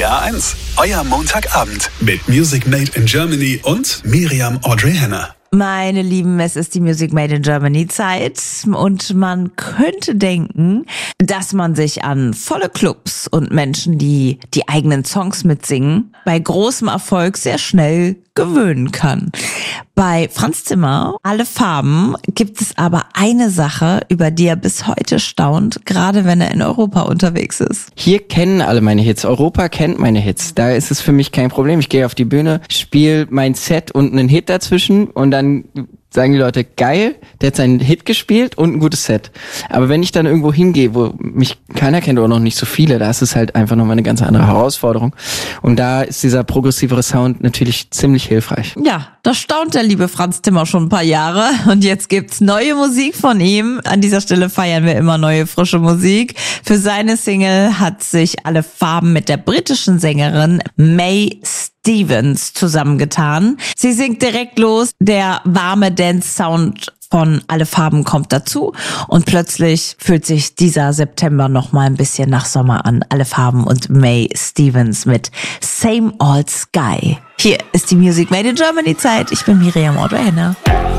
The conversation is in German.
RPR1, euer Montagabend mit Music Made in Germany und Miriam Audrey Henner. Meine Lieben, es ist die Music Made in Germany Zeit und man könnte denken, dass man sich an volle Clubs und Menschen, die die eigenen Songs mitsingen, bei großem Erfolg sehr schnell gewöhnen kann. Bei Franz Zimmer, Alle Farben, gibt es aber eine Sache, über die er bis heute staunt, gerade wenn er in Europa unterwegs ist. Hier kennen alle meine Hits. Europa kennt meine Hits. Da ist es für mich kein Problem. Ich gehe auf die Bühne, spiele mein Set und einen Hit dazwischen und dann sagen die Leute, geil, der hat seinen Hit gespielt und ein gutes Set. Aber wenn ich dann irgendwo hingehe, wo mich keiner kennt oder noch nicht so viele, da ist es halt einfach nochmal eine ganz andere Herausforderung. Und da ist dieser progressivere Sound natürlich ziemlich hilfreich. Ja, da staunt der liebe Franz Zimmer schon ein paar Jahre und jetzt gibt's neue Musik von ihm. An dieser Stelle feiern wir immer neue, frische Musik. Für seine Single hat sich Alle Farben mit der britischen Sängerin Mae Stevens zusammengetan. Sie singt direkt los, der warme Dance-Sound von Alle Farben kommt dazu und plötzlich fühlt sich dieser September noch mal ein bisschen nach Sommer an. Alle Farben und Mae Stevens mit Same Old Sky. Hier ist die Music Made in Germany Zeit. Ich bin Miriam Audrey Henner.